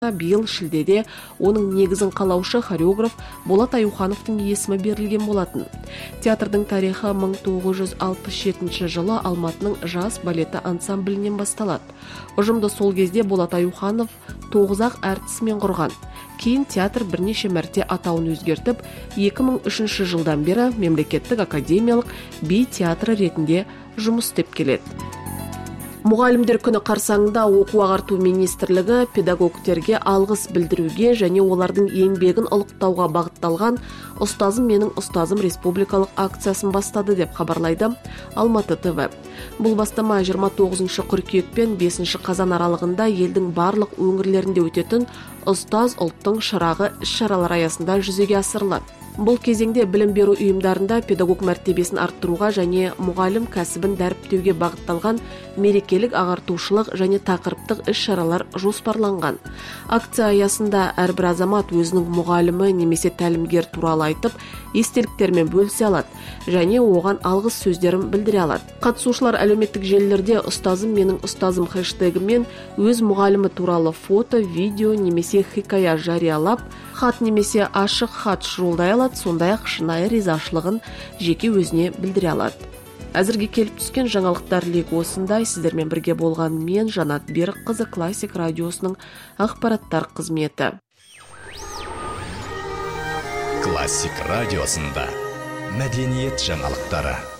биыл шілдеде оның негізін қалаушы хореограф Болат Аюхановтың есімі берілген болатын. Театрдың тарихы 1967 жылы Алматының жас балеті ансамблінен басталады. Ұжымды сол кезде Болат Аюханов 9-ақ әртісімен құрған. Кейін театр бірнеше мәрте атауын өзгертіп, 2003 жылдан бері мемлекеттік академиялық би театры ретінде жұмыс істеп келеді. Мұғалімдер күні қарсаңында оқу ағарту министрлігі педагогтерге алғыс білдіруге және олардың еңбегін ұлықтауға бағытталған «Ұстазым менің ұстазым» республикалық акциясын бастады деп хабарлайды Алматы ТВ. Бұл бастама 29 қыркүйек пен 5 қазан аралығында елдің барлық өңірлерінде өтетін «Ұстаз ұлттың шырағы» іс-шаралар аясында жүзеге асырылады. Бұл кезеңде білім беру ұйымдарында педагог мәртебесін арттыруға және мұғалім кәсібін дәріптеуге бағытталған мерекелік ағартушылық және тақырыптық іс-шаралар жоспарланған. Акция аясында әрбір азамат өзінің мұғалімі немесе тәлімгер туралы айтып, естеліктермен бөлісе алады және оған алғыс сөздерін білдіре алады. Қатысушылар әлеуметтік желілерде «Ұстазым менің ұстазым» хэштегімен өз мұғалімі туралы фото, видео немесе хикая жариялап, хат немесе ашық хат жолдай алады, сондай-ақ шынайы ризашылығын жеке өзіне білдіре алады. Әзірге келіп түскен жаңалықтар легі осындай. Сіздермен бірге болған мен Жанат Берікқызы, Классик радиосының ақпараттар қызметі. Классик радиосында мәдениет жаңалықтары.